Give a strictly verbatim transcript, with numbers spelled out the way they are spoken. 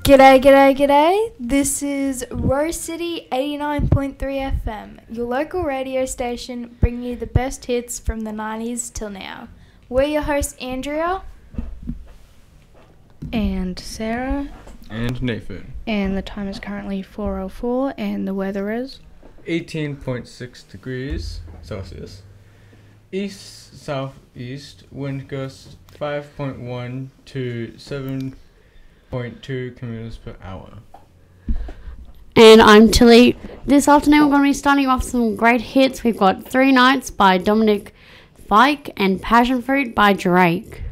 G'day, g'day, g'day. This is Rose City eighty-nine point three F M, your local radio station bringing you the best hits from the nineties till now. We're your hosts, Andrea. And Sarah. And Nathan. And the time is currently four oh four and the weather is? eighteen point six degrees Celsius. East-southeast wind gusts five point one to seven point two kilometers per hour. And I'm Tilly. This afternoon we're going to be starting off some great hits. We've got Three Nights by Dominic Fike and Passion Fruit by Drake.